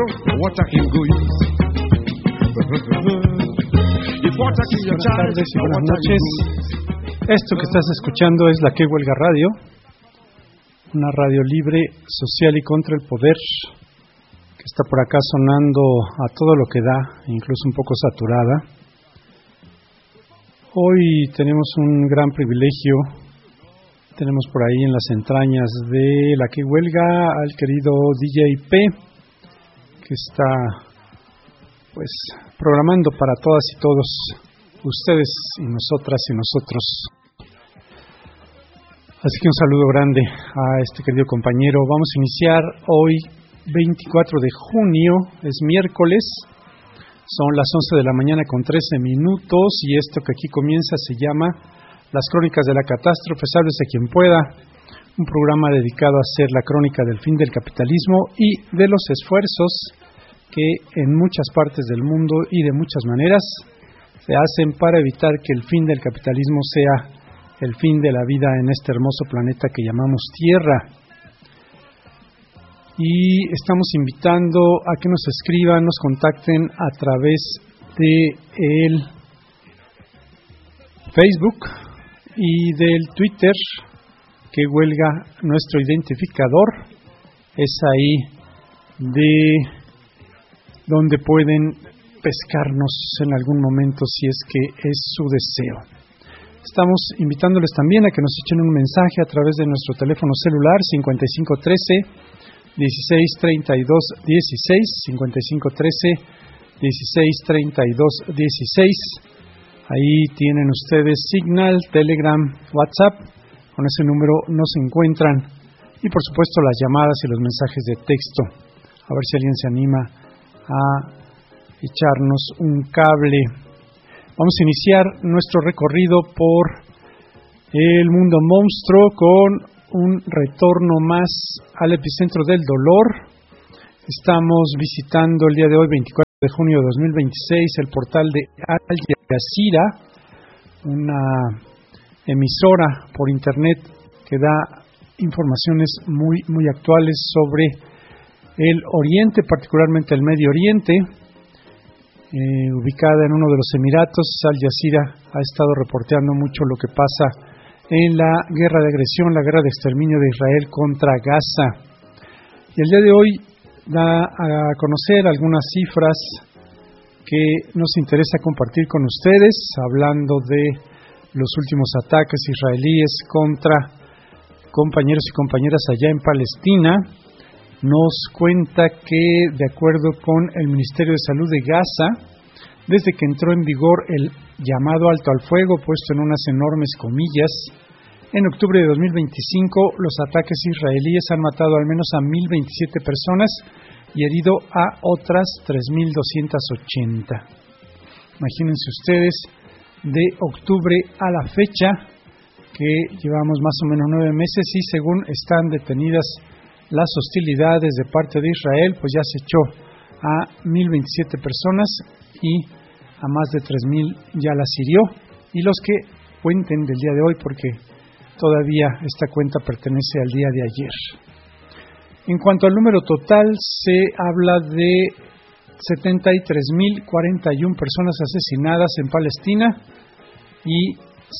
Buenas tardes y buenas noches. Esto que estás escuchando es La Que Huelga Radio, una radio libre, social y contra el poder, que está por acá sonando a todo lo que da, incluso un poco saturada. Hoy tenemos un gran privilegio. Tenemos por ahí en las entrañas de La Que Huelga al querido DJ P, que está pues programando para todas y todos ustedes y nosotras y nosotros. Así que un saludo grande a este querido compañero. Vamos a iniciar hoy 24 de junio, es miércoles, son las 11 de la mañana con 13 minutos y esto que aquí comienza se llama Las Crónicas de la Catástrofe, sálvese quien pueda, un programa dedicado a hacer la crónica del fin del capitalismo y de los esfuerzos que en muchas partes del mundo y de muchas maneras se hacen para evitar que el fin del capitalismo sea el fin de la vida en este hermoso planeta que llamamos Tierra. Y estamos invitando a que nos escriban, nos contacten a través de el Facebook y del Twitter, Que Huelga nuestro identificador. Es ahí de donde pueden pescarnos en algún momento si es que es su deseo. Estamos invitándoles también a que nos echen un mensaje a través de nuestro teléfono celular 5513-1632-16, 5513-1632-16. Ahí tienen ustedes Signal, Telegram, WhatsApp. Con ese número nos encuentran. Y por supuesto las llamadas y los mensajes de texto. A ver si alguien se anima a echarnos un cable. Vamos a iniciar nuestro recorrido por el mundo monstruo con un retorno más al epicentro del dolor. Estamos visitando el día de hoy, 24 de junio de 2026, el portal de Al Jazeera, una emisora por internet que da informaciones muy actuales sobre el Oriente, particularmente el Medio Oriente. Ubicada en uno de los Emiratos, Al Jazeera ha estado reporteando mucho lo que pasa en la guerra de agresión, la guerra de exterminio de Israel contra Gaza. Y el día de hoy da a conocer algunas cifras que nos interesa compartir con ustedes, hablando de los últimos ataques israelíes contra compañeros y compañeras allá en Palestina. Nos cuenta que, de acuerdo con el Ministerio de Salud de Gaza, desde que entró en vigor el llamado alto al fuego, puesto en unas enormes comillas, en octubre de 2025, los ataques israelíes han matado al menos a 1.027 personas y herido a otras 3.280. Imagínense ustedes, de octubre a la fecha, que llevamos más o menos 9 meses y según están detenidas las hostilidades de parte de Israel, pues ya se echó a 1.027 personas y a más de 3.000 ya las hirió. Y los que cuenten del día de hoy, porque todavía esta cuenta pertenece al día de ayer. En cuanto al número total, se habla de 73.041 personas asesinadas en Palestina y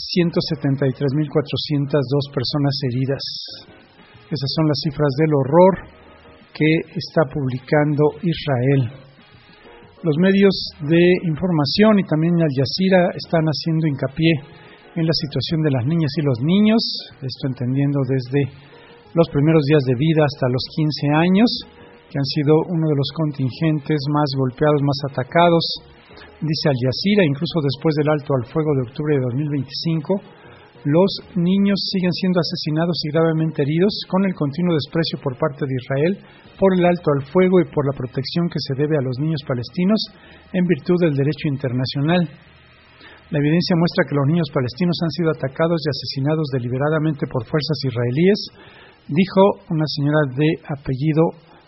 173.402 personas heridas. Esas son las cifras del horror que está publicando Israel. Los medios de información y también Al Jazeera están haciendo hincapié en la situación de las niñas y los niños, esto entendiendo desde los primeros días de vida hasta los 15 años, que han sido uno de los contingentes más golpeados, más atacados. Dice Al Jazeera, incluso después del alto al fuego de octubre de 2025, los niños siguen siendo asesinados y gravemente heridos con el continuo desprecio por parte de Israel por el alto al fuego y por la protección que se debe a los niños palestinos en virtud del derecho internacional. La evidencia muestra que los niños palestinos han sido atacados y asesinados deliberadamente por fuerzas israelíes, dijo una señora de apellido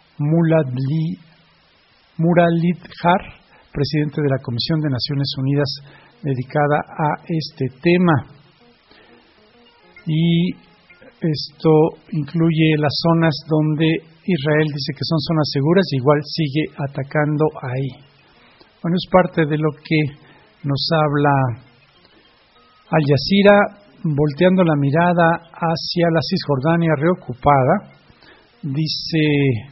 Muralidhar, presidente de la Comisión de Naciones Unidas dedicada a este tema. Y esto incluye las zonas donde Israel dice que son zonas seguras, igual sigue atacando ahí. Bueno, es parte de lo que nos habla Al Jazeera, volteando la mirada hacia la Cisjordania reocupada. Dice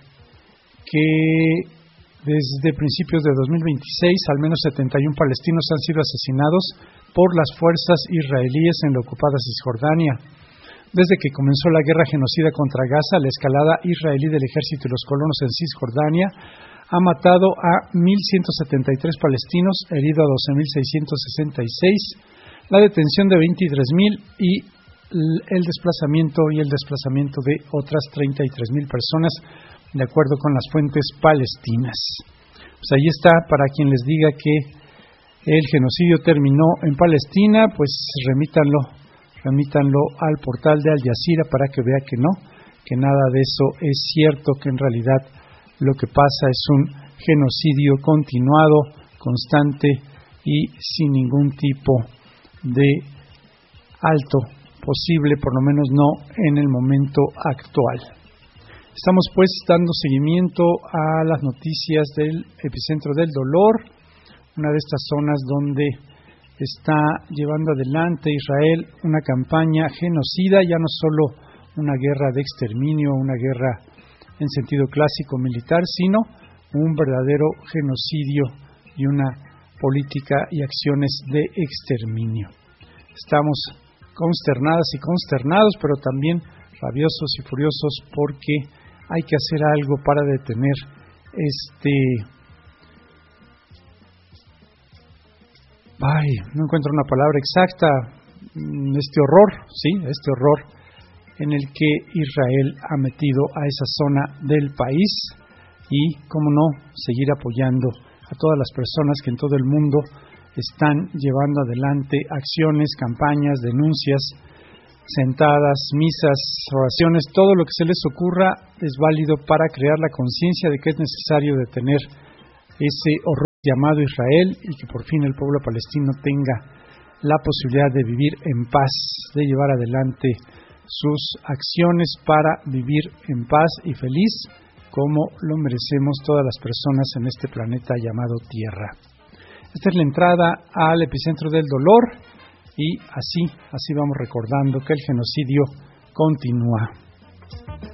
que desde principios de 2026, al menos 71 palestinos han sido asesinados por las fuerzas israelíes en la ocupada Cisjordania. Desde que comenzó la guerra genocida contra Gaza, la escalada israelí del ejército y los colonos en Cisjordania ha matado a 1.173 palestinos, herido a 12.666, la detención de 23.000 y el desplazamiento de otras 33.000 personas, de acuerdo con las fuentes palestinas. Pues ahí está, para quien les diga que el genocidio terminó en Palestina, pues remítanlo al portal de Al Jazeera para que vea que no, que nada de eso es cierto, que en realidad lo que pasa es un genocidio continuado, constante y sin ningún tipo de alto posible, por lo menos no en el momento actual. Estamos pues dando seguimiento a las noticias del epicentro del dolor, una de estas zonas donde está llevando adelante Israel una campaña genocida, ya no solo una guerra de exterminio, una guerra en sentido clásico militar, sino un verdadero genocidio y una política y acciones de exterminio. Estamos consternadas y consternados, pero también rabiosos y furiosos porque hay que hacer algo para detener no encuentro una palabra exacta, este horror en el que Israel ha metido a esa zona del país, y, cómo no, seguir apoyando a todas las personas que en todo el mundo están llevando adelante acciones, campañas, denuncias, sentadas, misas, oraciones, todo lo que se les ocurra es válido para crear la conciencia de que es necesario detener ese horror llamado Israel y que por fin el pueblo palestino tenga la posibilidad de vivir en paz, de llevar adelante sus acciones para vivir en paz y feliz, como lo merecemos todas las personas en este planeta llamado Tierra. Esta es la entrada al epicentro del dolor, y así vamos recordando que el genocidio continúa.